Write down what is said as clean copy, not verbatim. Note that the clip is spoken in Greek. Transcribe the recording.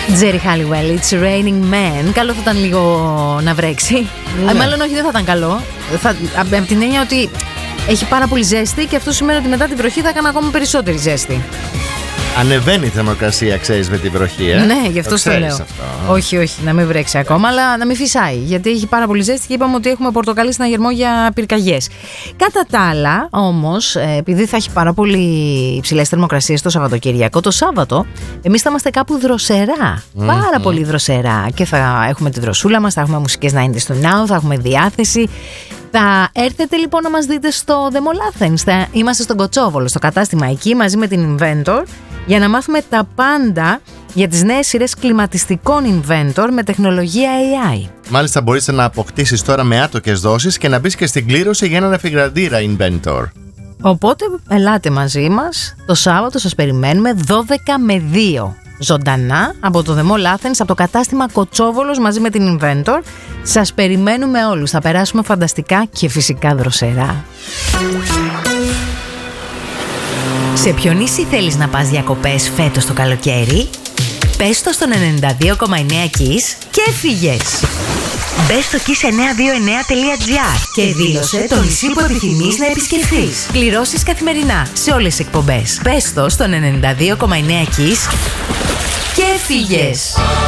Jerry Halliwell, It's Raining Men. Καλό θα ήταν λίγο να βρέξει. Μάλλον όχι, δεν θα ήταν καλό. Από την έννοια ότι έχει πάρα πολύ ζέστη και αυτό σημαίνει ότι μετά τη βροχή θα έκανε ακόμα περισσότερη ζέστη. Ανεβαίνει η θερμοκρασία, ξέρεις, με τη βροχή, Ναι, γι' αυτό το λέω. Αυτό. Όχι, να μην βρέξει ακόμα, αλλά να μην φυσάει. Γιατί έχει πάρα πολύ ζέστη και είπαμε ότι έχουμε πορτοκαλί συναγερμό για πυρκαγιές. Κατά τα άλλα, όμως, επειδή θα έχει πάρα πολύ υψηλές θερμοκρασίες το Σαββατοκύριακο, το Σάββατο εμείς θα είμαστε κάπου δροσερά. Πάρα πολύ δροσερά. Και θα έχουμε τη δροσούλα μας, θα έχουμε μουσικές 90's στο Now, θα έχουμε διάθεση. Θα έρθετε λοιπόν να μας δείτε στο The Mall Athens. Είμαστε στον Κοτσόβολο, στο κατάστημα εκεί, μαζί με την Inventor, για να μάθουμε τα πάντα για τις νέες σειρές κλιματιστικών Inventor με τεχνολογία AI. Μάλιστα μπορείς να αποκτήσεις τώρα με άτοκες δόσεις και να μπεις και στην κλήρωση για έναν εφηγραντήρα Inventor. Οπότε ελάτε μαζί μας, το Σάββατο σας περιμένουμε 12 με 2. Ζωντανά από το The Mall Athens, από το κατάστημα Κοτσόβολος μαζί με την Inventor. Σας περιμένουμε όλους, θα περάσουμε φανταστικά και φυσικά δροσερά. Σε ποιο νησί θέλεις να πας διακοπές φέτος το καλοκαίρι? Πες το στον 92,9 Kiss και έφυγες. Μπες στο kiss929.gr και δήλωσε το νησί που επιθυμείς να επισκεφθείς. Κληρώσεις καθημερινά σε όλες τις εκπομπές. Πες το στον 92,9 Kiss και έφυγες.